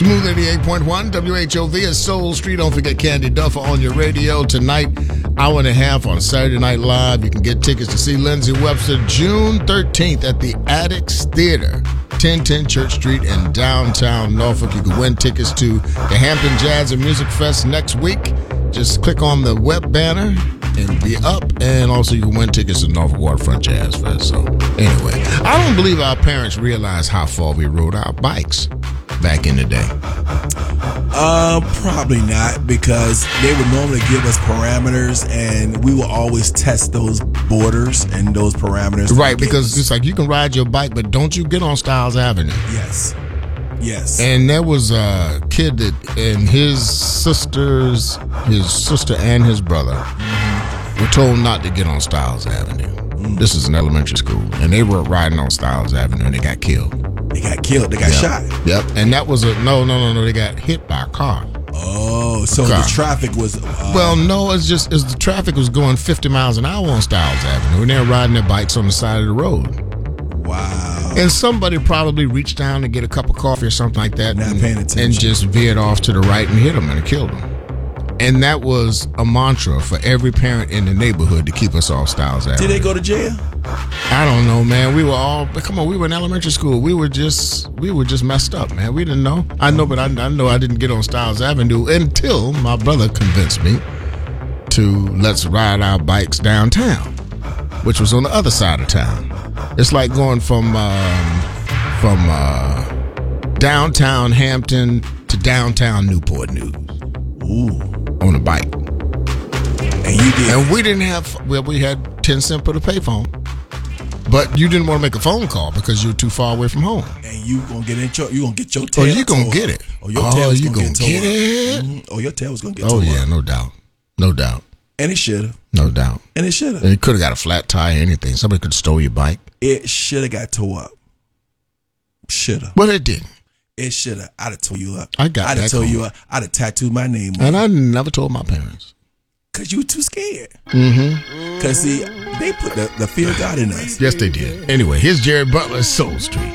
Smooth 88.1 WHOV is Soul Street. Don't forget Candy Duffer on your radio tonight. Hour and a half on Saturday Night Live. You can get tickets to see Lindsay Webster June 13th at the Addicts Theater, 1010 Church Street in downtown Norfolk. You can win tickets to the Hampton Jazz and Music Fest next week. Just click on the web banner and be up, and also you can win tickets to Norfolk Waterfront Jazz Fest. So anyway, I don't believe our parents realized how far we rode our bikes back in the day. Probably not, because they would normally give us parameters, and we will always test those borders and those parameters. Right, because it's like you can ride your bike, but don't you get on Styles Avenue. Yes. And there was a kid that, and his sister and his brother were told not to get on Styles Avenue. This is an elementary school, and they were riding on Styles Avenue, and they got killed. They got shot. Yep, and that was no. They got hit by a car. Oh, so the traffic was... well, no, it's the traffic was going 50 miles an hour on Styles Avenue, and they're riding their bikes on the side of the road. Wow. And somebody probably reached down to get a cup of coffee or something like that, not paying attention, and just veered off to the right and hit them and killed them. And that was a mantra for every parent in the neighborhood to keep us off Styles Avenue. Did they go to jail? I don't know, man. We were in elementary school. We were just messed up, man. We didn't know. I know, but I know I didn't get on Styles Avenue until my brother convinced me to let's ride our bikes downtown, which was on the other side of town. It's like going from downtown Hampton to downtown Newport News. Ooh. On a bike. And you did. And we didn't have, we had 10 cents for the payphone. But you didn't want to make a phone call because you're too far away from home. And you gonna get your tail. Oh, you gonna get it. Oh, your tail was you gonna get it. Mm-hmm. Oh, your tail was gonna get. Oh yeah, no doubt. And it should have. No doubt. And it should have. And it could have got a flat tire or anything. Somebody could have stole your bike. It should have got tore up. Should have. Well, it didn't. It should have. I'd have tore you up. I'd have told you up. I'd have tattooed my name on. And I never told my parents. Because you were too scared. Mm-hmm. Because, see, they put the fear of God in us. Yes, they did. Anyway, here's Jerry Butler, Soul Street.